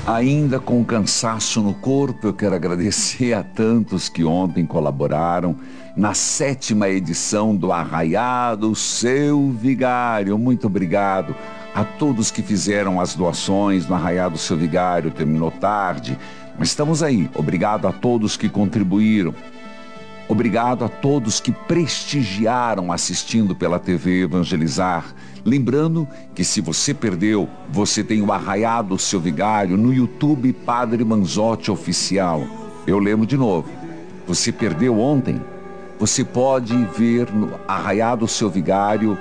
Ainda com cansaço no corpo, eu quero agradecer a tantos que ontem colaboraram na 7ª edição do Arraiado Seu Vigário. Muito obrigado a todos que fizeram as doações no Arraiado Seu Vigário. Terminou tarde, mas estamos aí. Obrigado a todos que contribuíram. Obrigado a todos que prestigiaram assistindo pela TV Evangelizar. Lembrando que se você perdeu, você tem o Arraiado Seu Vigário no YouTube Padre Manzotti Oficial. Eu lembro de novo. Você perdeu ontem? Você pode ver no Arraiado Seu Vigário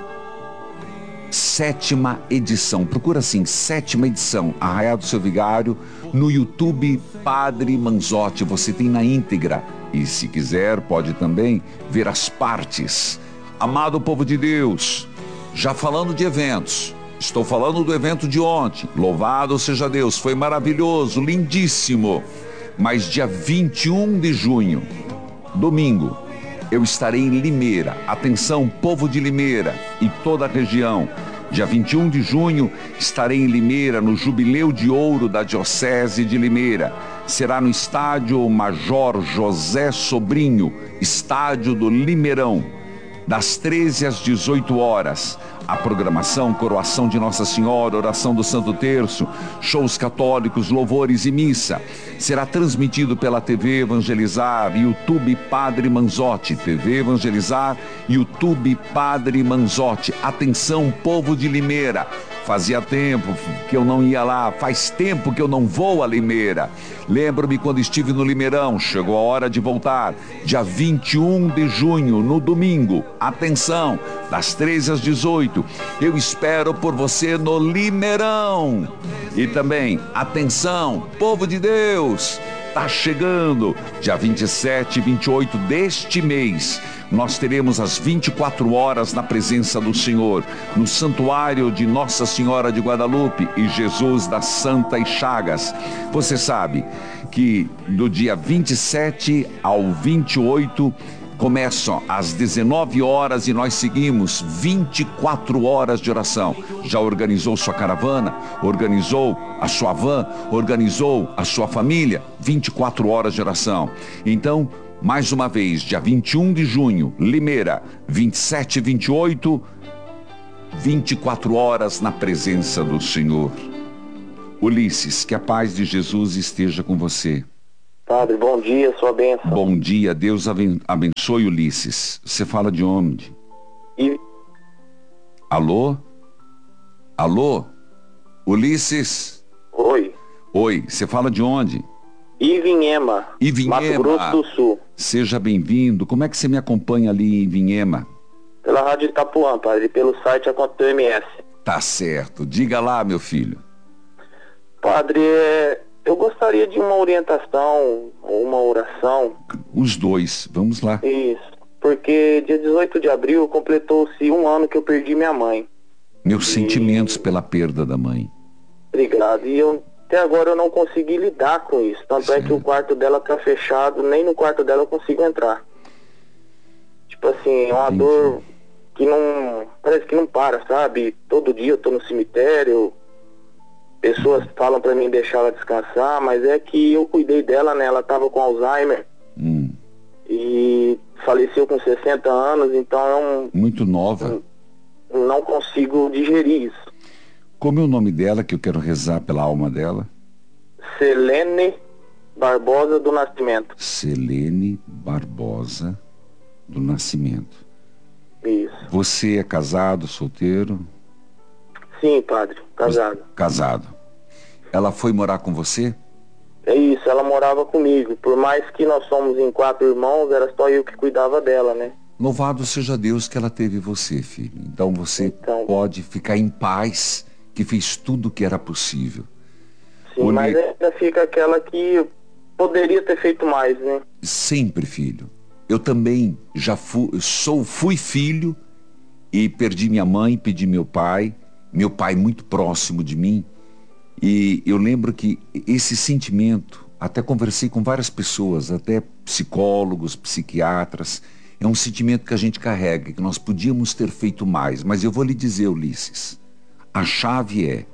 7ª edição. Procura assim, 7ª edição, Arraiado Seu Vigário, no YouTube Padre Manzotti. Você tem na íntegra. E se quiser, pode também ver as partes. Amado povo de Deus, já falando de eventos, estou falando do evento de ontem. Louvado seja Deus, foi maravilhoso, lindíssimo. Mas dia 21 de junho, domingo, eu estarei em Limeira. Atenção, povo de Limeira e toda a região. Dia 21 de junho, estarei em Limeira, no Jubileu de Ouro da Diocese de Limeira. Será no estádio Major José Sobrinho, estádio do Limeirão, das 13 às 18 horas. A programação, coroação de Nossa Senhora, oração do Santo Terço, shows católicos, louvores e missa. Será transmitido pela TV Evangelizar, YouTube Padre Manzotti. TV Evangelizar, YouTube Padre Manzotti. Atenção, povo de Limeira. Fazia tempo que eu não ia lá, faz tempo que eu não vou a Limeira. Lembro-me quando estive no Limeirão, chegou a hora de voltar. Dia 21 de junho, no domingo. Atenção, das 13 às 18. Eu espero por você no Limeirão. E também, atenção, povo de Deus, tá chegando, dia 27 e 28 deste mês. Nós teremos as 24 horas na presença do Senhor, no Santuário de Nossa Senhora de Guadalupe e Jesus das Santas Chagas. Você sabe que do dia 27 ao 28 começam às 19 horas e nós seguimos 24 horas de oração. Já organizou sua caravana? Organizou a sua van? Organizou a sua família? 24 horas de oração. Então, mais uma vez, dia 21 de junho, Limeira, 27 e 28, 24 horas na presença do Senhor. Ulisses, que a paz de Jesus esteja com você. Padre, bom dia, sua bênção. Bom dia, Deus abençoe, Ulisses. Você fala de onde? Alô? Alô? Ulisses? Oi. Oi, você fala de onde? Ivinhema, Mato Grosso do Sul. Seja bem-vindo. Como é que você me acompanha ali em Ivinhema? Pela Rádio Itapuã, padre, pelo site Aconte.ms. Tá certo. Diga lá, meu filho. Padre, eu gostaria de uma orientação ou uma oração. Os dois, vamos lá. Isso, porque dia 18 de abril completou-se 1 ano que eu perdi minha mãe. Meus sentimentos pela perda da mãe. Obrigado. E até agora eu não consegui lidar com isso. Tanto certo. É que o quarto dela tá fechado, nem no quarto dela eu consigo entrar. Tipo assim, uma Entendi. dor que não... parece que não para, sabe? Todo dia eu tô no cemitério, pessoas falam pra mim deixar ela descansar, mas é que eu cuidei dela, né? Ela tava com Alzheimer e faleceu com 60 anos, então muito nova. Não consigo digerir isso. Como é o nome dela, que eu quero rezar pela alma dela? Selene Barbosa do Nascimento. Selene Barbosa do Nascimento. Isso. Você é casado, solteiro? Sim, padre, casado. Casado. Ela foi morar com você? É isso, ela morava comigo. Por mais que nós somos em 4 irmãos, era só eu que cuidava dela, né? Louvado seja Deus que ela teve você, filho. Então você pode ficar em paz, que fez tudo o que era possível. Sim, mas ainda fica aquela que poderia ter feito mais, né? Sempre, filho. Eu também já fui filho e perdi minha mãe, perdi meu pai muito próximo de mim. E eu lembro que esse sentimento, até conversei com várias pessoas, até psicólogos, psiquiatras, é um sentimento que a gente carrega, que nós podíamos ter feito mais. Mas eu vou lhe dizer, Ulisses, a chave é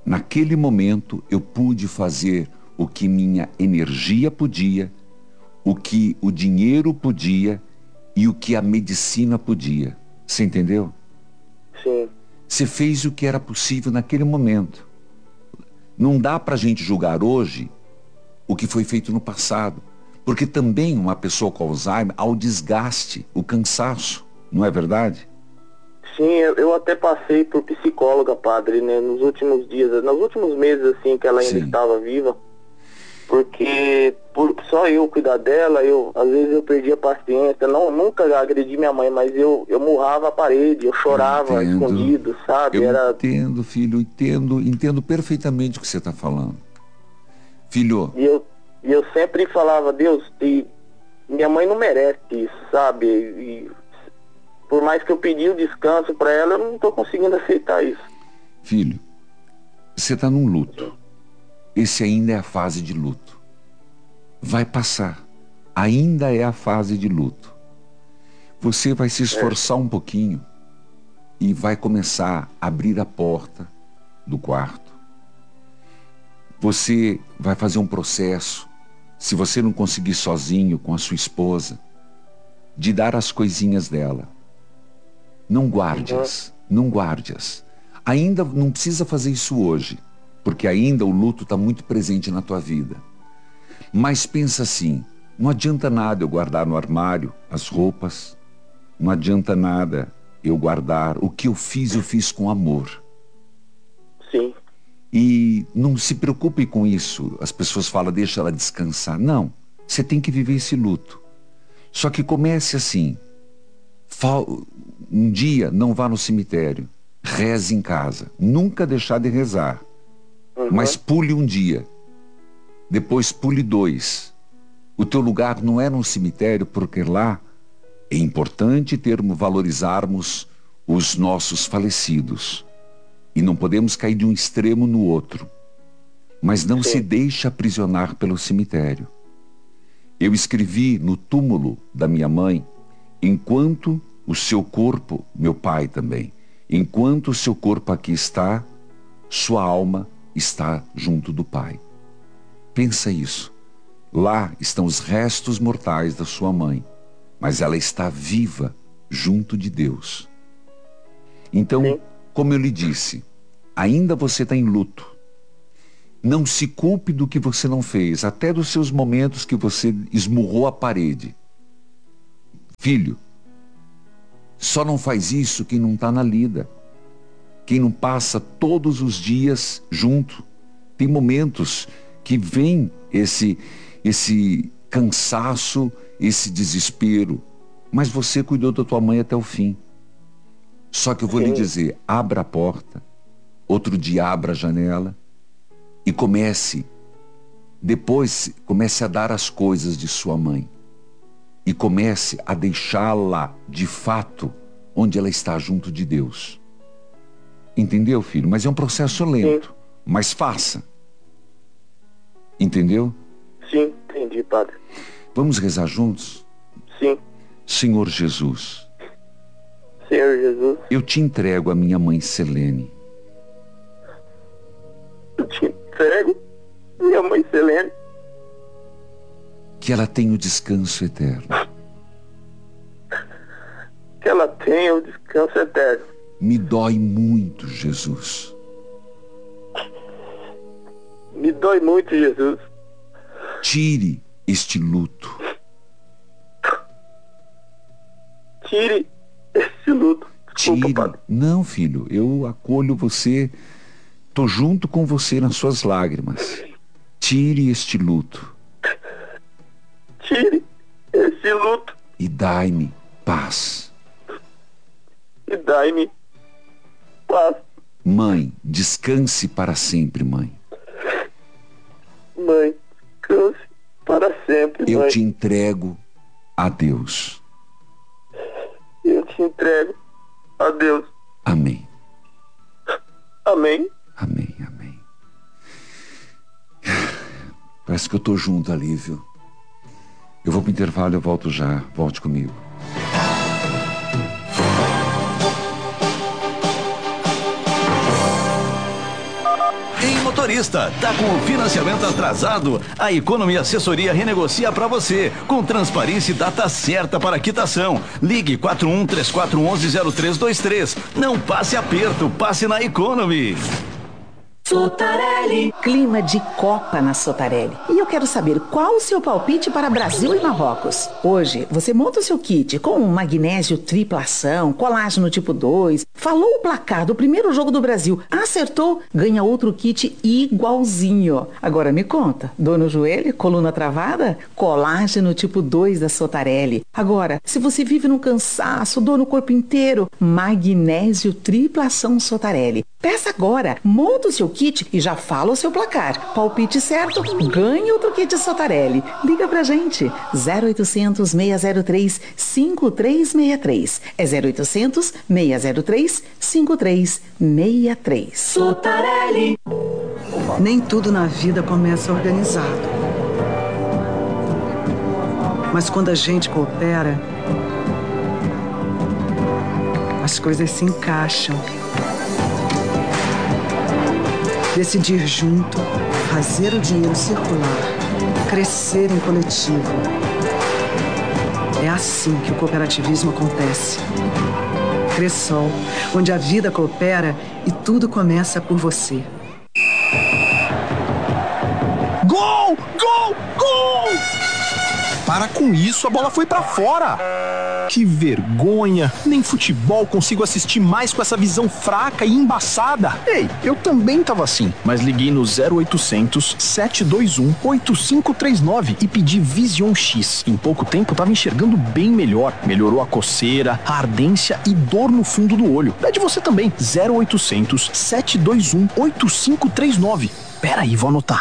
Naquele momento eu pude fazer o que minha energia podia, o que o dinheiro podia e o que a medicina podia. Você entendeu? Sim. Você fez o que era possível naquele momento. Não dá para a gente julgar hoje o que foi feito no passado. Porque também uma pessoa com Alzheimer, há o desgaste, o cansaço. Não é verdade? Sim, eu até passei por psicóloga, padre, né, nos últimos dias, nos últimos meses, assim, que ela ainda Sim. estava viva, porque por só eu cuidar dela, às vezes eu perdi a paciência, nunca agredi minha mãe, mas eu murrava a parede, eu Eu chorava entendo. escondido, sabe? Eu Era, entendo, filho, entendo perfeitamente o que você está falando. Filho, e eu sempre falava, Deus, minha mãe não merece isso, sabe? E por mais que eu pedi o descanso para ela, eu não estou conseguindo aceitar isso. filho, você está num luto. Esse ainda é a fase de luto. Vai passar. Ainda é a fase de luto. Você vai se esforçar um pouquinho e vai começar a abrir a porta do quarto. Você vai fazer um processo, se você não conseguir sozinho com a sua esposa, de dar as coisinhas dela. Não guarde-as, não guarde-as. Ainda não precisa fazer isso hoje, porque ainda o luto está muito presente na tua vida. Mas pensa assim, não adianta nada eu guardar no armário as roupas, não adianta nada eu guardar. O que eu fiz com amor. Sim. E não se preocupe com isso. As pessoas falam, deixa ela descansar. Não, você tem que viver esse luto. Só que comece assim. Um dia não vá no cemitério. Reze em casa. Nunca deixar de rezar. Mas pule um dia. Depois pule 2. O teu lugar não é no cemitério, porque lá é importante valorizarmos os nossos falecidos. E não podemos cair de um extremo no outro. Mas não se deixe aprisionar pelo cemitério. Eu escrevi no túmulo da minha mãe, enquanto o seu corpo, meu pai também, enquanto o seu corpo aqui está, sua alma está junto do Pai. Pensa isso. Lá estão os restos mortais da sua mãe, mas ela está viva junto de Deus. Então, como eu lhe disse, ainda você está em luto. Não se culpe do que você não fez, até dos seus momentos que você esmurrou a parede. Filho, só não faz isso quem não está na lida. Quem não passa todos os dias junto. Tem momentos que vem esse cansaço, esse desespero. Mas você cuidou da tua mãe até o fim. Só que eu vou lhe dizer, abra a porta, outro dia abra a janela e depois comece a dar as coisas de sua mãe. E comece a deixá-la, de fato, onde ela está, junto de Deus. Entendeu, filho? Mas é um processo lento. Mas faça. Entendeu? Sim, entendi, padre. Vamos rezar juntos? Sim. Senhor Jesus. Senhor Jesus. Eu te entrego a minha mãe Selene. Eu te entrego minha mãe Selene. Que ela tenha o descanso eterno. Que ela tenha o descanso eterno. Me dói muito, Jesus. Me dói muito, Jesus. Tire este luto. Tire este luto. Desculpa, Tire. padre. Não, filho, eu acolho você. Estou junto com você nas suas lágrimas. Tire este luto. Tire este luto. E dai-me paz. E dai-me paz. Mãe, descanse para sempre, mãe. Mãe, descanse para sempre, Eu mãe. te entrego a Deus. Eu te entrego a Deus. Amém. Amém. Amém, amém. Parece que eu estou junto ali, viu? Eu vou para o intervalo, eu volto já. Volte comigo. motorista, tá com o financiamento atrasado? A Economy Assessoria renegocia para você, com transparência e data certa para quitação. Ligue 4134110323. Não passe aperto, passe na Economy. Sotarelli. Clima de Copa na Sotarelli. E eu quero saber qual o seu palpite para Brasil e Marrocos. Hoje, você monta o seu kit com magnésio tripla ação, colágeno tipo 2, falou o placar do primeiro jogo do Brasil, acertou, ganha outro kit igualzinho. Agora me conta, dor no joelho, coluna travada? Colágeno tipo 2 da Sotarelli. Agora, se você vive num cansaço, dor no corpo inteiro, magnésio tripla ação Sotarelli. Peça agora, monta o seu kit e já fala o seu placar. Palpite certo, ganhe outro kit Sotarelli. Liga pra gente, 0800 603 5363. É 0800 603 5363. Sotarelli. Nem tudo na vida começa organizado. Mas quando a gente coopera, as coisas se encaixam. Decidir junto, fazer o dinheiro circular, crescer em coletivo. É assim que o cooperativismo acontece. Cressol, onde a vida coopera e tudo começa por você. Gol! Gol! Gol! Para com isso, a bola foi pra fora. Que vergonha! Nem futebol consigo assistir mais com essa visão fraca e embaçada. Ei, eu também tava assim, mas liguei no 0800 721 8539 e pedi Vision X. Em pouco tempo tava enxergando bem melhor. Melhorou a coceira, a ardência e dor no fundo do olho. Pede você também, 0800 721 8539. Pera aí, vou anotar.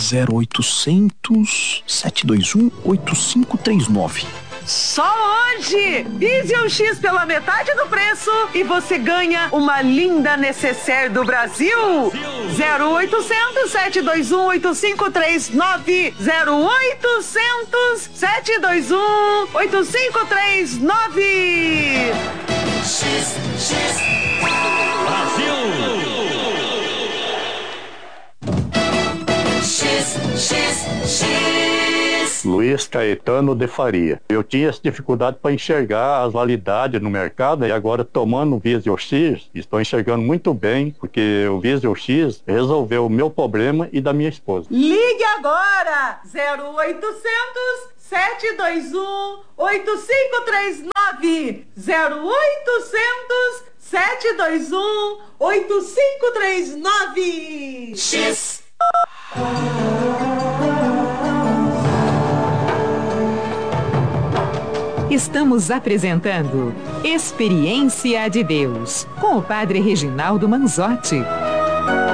0800 721 8539. Só hoje! Vision X pela metade do preço e você ganha uma linda necessaire do Brasil. 0800 721 8539. 0800 721 8539. X Brasil. X. Luiz Caetano de Faria. Eu tinha essa dificuldade para enxergar as validades no mercado e agora tomando o Vision X, estou enxergando muito bem, porque o Vision X resolveu o meu problema e da minha esposa. Ligue agora! 0800 721 8539. 0800 721 8539. X. Estamos apresentando Experiência de Deus com o Padre Reginaldo Manzotti.